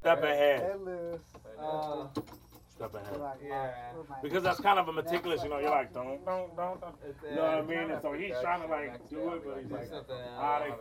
step ahead. Step ahead. Because that's kind of a meticulous, you're like, don't. You know what I mean? And so he's trying to like do it, but he's like, they